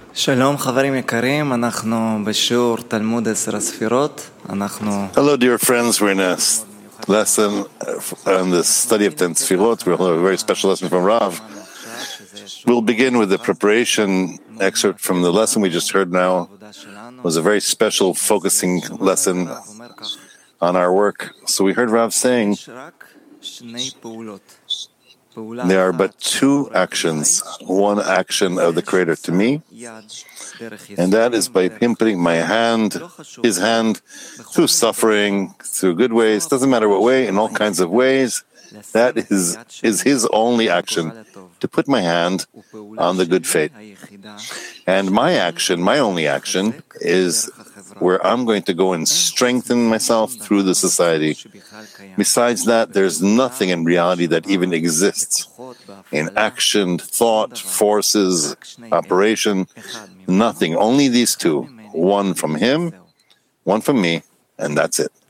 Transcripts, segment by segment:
שלום חברים יקרים, אנחנו בשיעור תלמוד 10 הספירות. Hello, dear friends. We're in a lesson on the study of 10 Sfirot. We'll have a very special lesson from Rav. We'll begin with the preparation excerpt from the lesson we just heard now. It was a very special focusing lesson on our work. So we heard Rav saying there are but two actions, one action of the Creator to me, and that is by him putting my hand, his hand, through suffering, through good ways, doesn't matter what way, in all kinds of ways. That is his only action, to put my hand on the good fate. And my action, my only action, is where I'm going to go and strengthen myself through the society. Besides that, there's nothing in reality that even exists. In action, thought, forces, operation, nothing. Only these two. One from him, one from me, and that's it.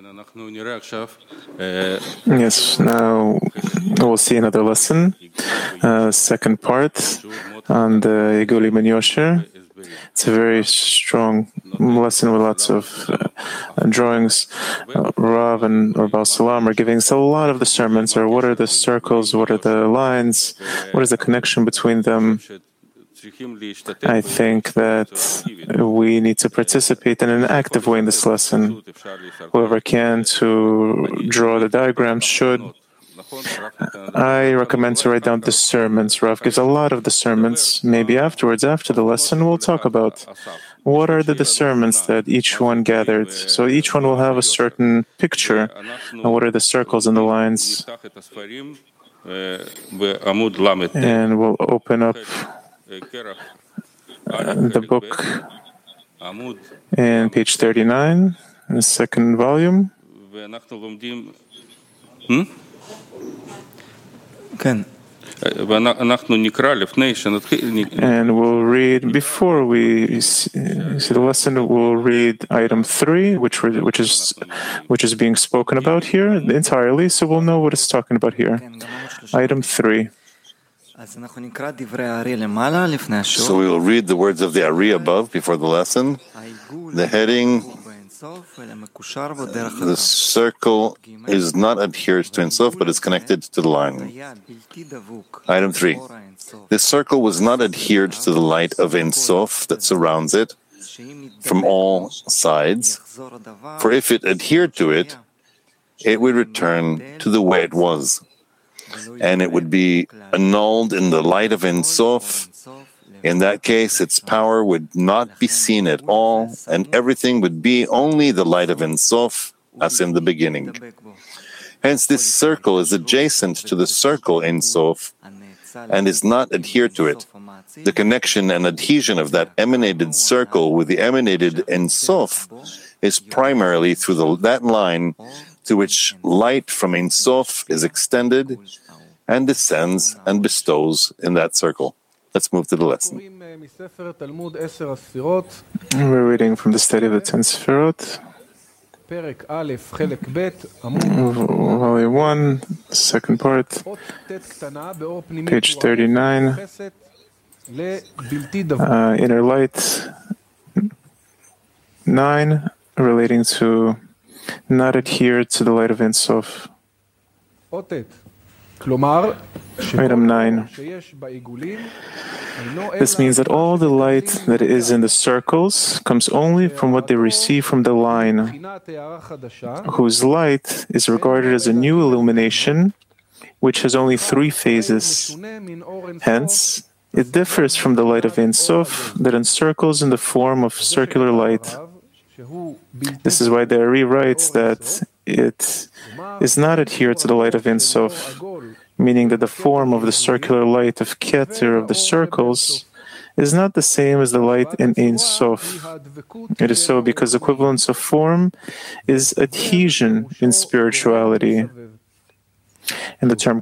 Yes, now we'll see another lesson, second part on the Egoli Ben Yosher. It's a very strong lesson with lots of drawings. Rav and Rabbi Salam are giving us a lot of discernments, or what are the circles, what are the lines, what is the connection between them. I think that we need to participate in an active way in this lesson. Whoever can to draw the diagrams should. I recommend to write down discernments. Rav gives a lot of discernments. Maybe afterwards, after the lesson, we'll talk about what are the discernments that each one gathered. So each one will have a certain picture, and what are the circles and the lines. And we'll open up the book in page 39, in the second volume. And we'll read, before we see the lesson, we'll read item 3, which is being spoken about here entirely, so we'll know what it's talking about here. Item 3. So we will read the words of the Ari above before the lesson. The heading, the circle is not adhered to Ein Sof, but is connected to the line. Item 3. This circle was not adhered to the light of Ein Sof that surrounds it from all sides, for if it adhered to it, it would return to the way it was, and it would be annulled in the light of Ein Sof. In that case, its power would not be seen at all, and everything would be only the light of Ein Sof, as in the beginning. Hence, this circle is adjacent to the circle Ein Sof, and is not adhered to it. The connection and adhesion of that emanated circle with the emanated Ein Sof is primarily through that line to which light from Ein Sof is extended and descends and bestows in that circle. Let's move to the lesson. We're reading from the study of the 10 Sfirot, Volume 1, second part, page 39, Inner Light 9, relating to not adhere to the light of Ein Sof. Item 9. This means that all the light that is in the circles comes only from what they receive from the line, whose light is regarded as a new illumination, which has only 3 phases. Hence, it differs from the light of Ein Sof that encircles in the form of circular light. This is why the Ari writes that it is not adhered to the light of Ein Sof, meaning that the form of the circular light of Keter of the circles is not the same as the light in Ein Sof. It is so because equivalence of form is adhesion in spirituality. And the term